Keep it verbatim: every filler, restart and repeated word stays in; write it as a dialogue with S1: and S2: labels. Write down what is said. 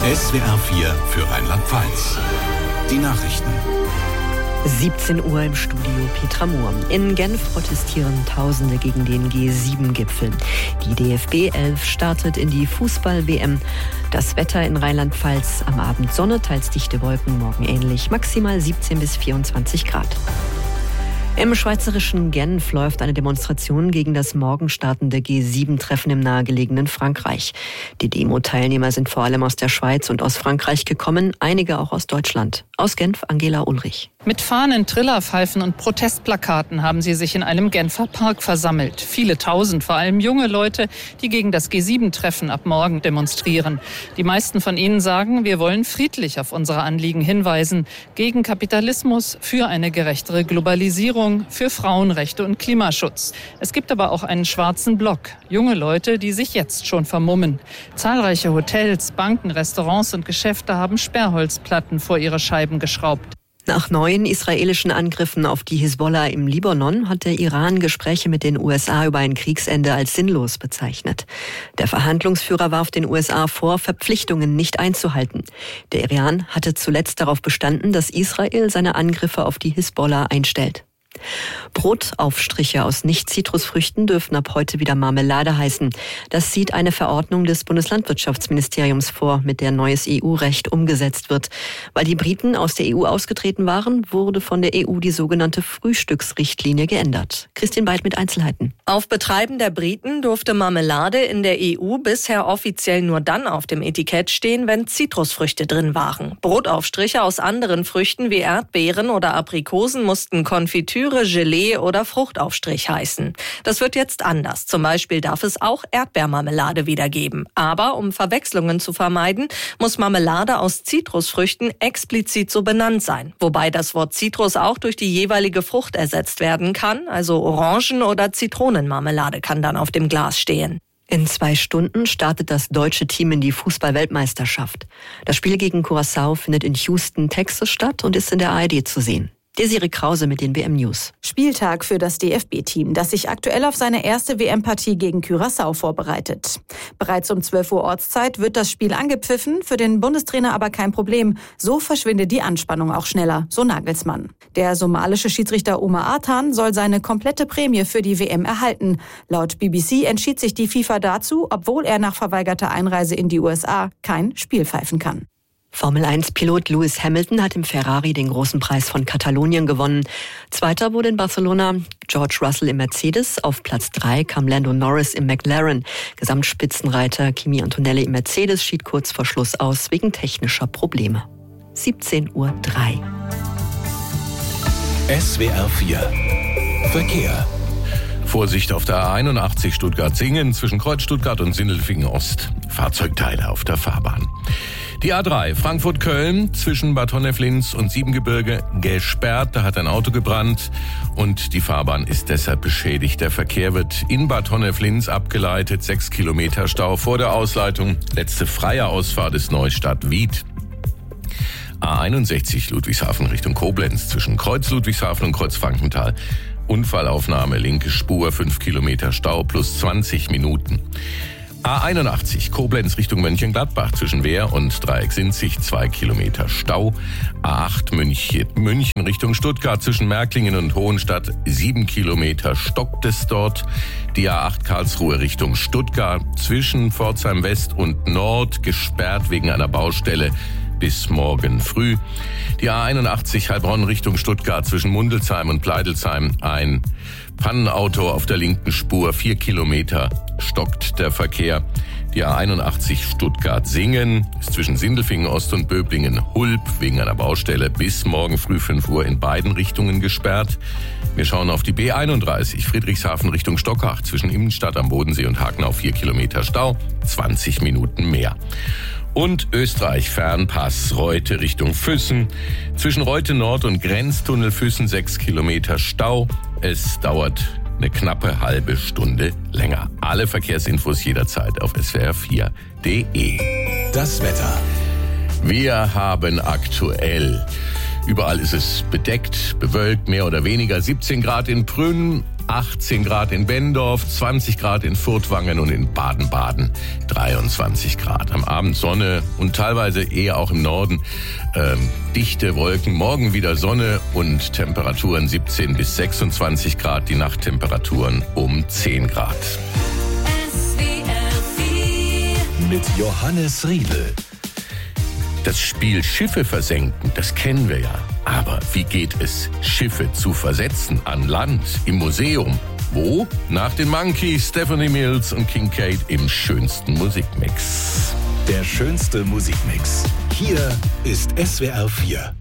S1: S W R vier für Rheinland-Pfalz. Die Nachrichten.
S2: siebzehn Uhr im Studio Petra Mohr. In Genf protestieren Tausende gegen den G sieben Gipfel. Die D F B elf startet in die Fußball-W M. Das Wetter in Rheinland-Pfalz: am Abend Sonne, teils dichte Wolken, morgen ähnlich, maximal siebzehn bis vierundzwanzig Grad. Im schweizerischen Genf läuft eine Demonstration gegen das morgen startende G sieben Treffen im nahegelegenen Frankreich. Die Demo-Teilnehmer sind vor allem aus der Schweiz und aus Frankreich gekommen, einige auch aus Deutschland. Aus Genf Angela Ulrich.
S3: Mit Fahnen, Trillerpfeifen und Protestplakaten haben sie sich in einem Genfer Park versammelt. Viele Tausend, vor allem junge Leute, die gegen das G sieben Treffen ab morgen demonstrieren. Die meisten von ihnen sagen, wir wollen friedlich auf unsere Anliegen hinweisen. Gegen Kapitalismus, für eine gerechtere Globalisierung, für Frauenrechte und Klimaschutz. Es gibt aber auch einen schwarzen Block. Junge Leute, die sich jetzt schon vermummen. Zahlreiche Hotels, Banken, Restaurants und Geschäfte haben Sperrholzplatten vor ihre Scheiben geschraubt.
S2: Nach neuen israelischen Angriffen auf die Hisbollah im Libanon hat der Iran Gespräche mit den U S A über ein Kriegsende als sinnlos bezeichnet. Der Verhandlungsführer warf den U S A vor, Verpflichtungen nicht einzuhalten. Der Iran hatte zuletzt darauf bestanden, dass Israel seine Angriffe auf die Hisbollah einstellt. Brotaufstriche aus Nicht-Zitrusfrüchten dürfen ab heute wieder Marmelade heißen. Das sieht eine Verordnung des Bundeslandwirtschaftsministeriums vor, mit der neues E U-Recht umgesetzt wird. Weil die Briten aus der E U ausgetreten waren, wurde von der E U die sogenannte Frühstücksrichtlinie geändert. Christine Beid mit Einzelheiten.
S4: Auf Betreiben der Briten durfte Marmelade in der E U bisher offiziell nur dann auf dem Etikett stehen, wenn Zitrusfrüchte drin waren. Brotaufstriche aus anderen Früchten wie Erdbeeren oder Aprikosen mussten Konfitüre, Gelee oder Fruchtaufstrich heißen. Das wird jetzt anders. Zum Beispiel darf es auch Erdbeermarmelade wieder geben. Aber um Verwechslungen zu vermeiden, muss Marmelade aus Zitrusfrüchten explizit so benannt sein. Wobei das Wort Zitrus auch durch die jeweilige Frucht ersetzt werden kann. Also Orangen- oder Zitronenmarmelade kann dann auf dem Glas stehen.
S2: In zwei Stunden startet das deutsche Team in die Fußball-Weltmeisterschaft. Das Spiel gegen Curaçao findet in Houston, Texas statt und ist in der A R D zu sehen. Desiree Krause mit den W M-News.
S5: Spieltag für das D F B-Team, das sich aktuell auf seine erste W M-Partie gegen Curaçao vorbereitet. Bereits um zwölf Uhr Ortszeit wird das Spiel angepfiffen, für den Bundestrainer aber kein Problem. So verschwindet die Anspannung auch schneller, so Nagelsmann. Der somalische Schiedsrichter Omar Artan soll seine komplette Prämie für die W M erhalten. Laut B B C entschied sich die FIFA dazu, obwohl er nach verweigerter Einreise in die U S A kein Spiel pfeifen kann.
S2: Formel eins Pilot Lewis Hamilton hat im Ferrari den großen Preis von Katalonien gewonnen. Zweiter wurde in Barcelona George Russell im Mercedes. Auf Platz drei kam Lando Norris im McLaren. Gesamtspitzenreiter Kimi Antonelli im Mercedes schied kurz vor Schluss aus wegen technischer Probleme. siebzehn Uhr drei.
S1: S W R vier Verkehr.
S6: Vorsicht auf der A einundachtzig Stuttgart-Singen zwischen Kreuz Stuttgart und Sindelfingen-Ost. Fahrzeugteile auf der Fahrbahn. Die A drei Frankfurt-Köln zwischen Bad Honnef-Linz und Siebengebirge gesperrt. Da hat ein Auto gebrannt und die Fahrbahn ist deshalb beschädigt. Der Verkehr wird in Bad Honnef-Linz abgeleitet. Sechs Kilometer Stau vor der Ausleitung. Letzte freie Ausfahrt ist Neustadt-Wied. A einundsechzig Ludwigshafen Richtung Koblenz zwischen Kreuz Ludwigshafen und Kreuz Frankenthal. Unfallaufnahme, linke Spur, fünf Kilometer Stau plus zwanzig Minuten. A einundachtzig Koblenz Richtung Mönchengladbach zwischen Wehr und Dreiecksinzig, zwei Kilometer Stau. A acht München, München Richtung Stuttgart zwischen Märklingen und Hohenstadt, sieben Kilometer stockt es dort. Die A acht Karlsruhe Richtung Stuttgart zwischen Pforzheim West und Nord gesperrt wegen einer Baustelle bis morgen früh. Die A einundachtzig Heilbronn Richtung Stuttgart zwischen Mundelsheim und Pleidelsheim. Ein Pannenauto auf der linken Spur, vier Kilometer stockt der Verkehr. Die A einundachtzig Stuttgart-Singen ist zwischen Sindelfingen-Ost und Böblingen-Hulb wegen einer Baustelle bis morgen früh fünf Uhr in beiden Richtungen gesperrt. Wir schauen auf die B einunddreißig Friedrichshafen Richtung Stockach zwischen Immenstadt am Bodensee und Hakenau, vier Kilometer Stau, zwanzig Minuten mehr. Und Österreich-Fernpass Reute Richtung Füssen. Zwischen Reute Nord und Grenztunnel Füssen sechs Kilometer Stau. Es dauert eine knappe halbe Stunde länger. Alle Verkehrsinfos jederzeit auf S W R vier punkt de.
S1: Das Wetter.
S6: Wir haben aktuell, überall ist es bedeckt, bewölkt, mehr oder weniger siebzehn Grad in Prün. achtzehn Grad in Bendorf, zwanzig Grad in Furtwangen und in Baden-Baden dreiundzwanzig Grad. Am Abend Sonne und teilweise eher auch im Norden ähm, dichte Wolken. Morgen wieder Sonne und Temperaturen siebzehn bis sechsundzwanzig Grad. Die Nachttemperaturen um zehn Grad.
S1: Mit Johannes Riedel.
S6: Das Spiel Schiffe versenken, das kennen wir ja. Aber wie geht es, Schiffe zu versetzen an Land, im Museum? Wo? Nach den Monkees, Stephanie Mills und Kincaid im schönsten Musikmix.
S1: Der schönste Musikmix. Hier ist S W R vier.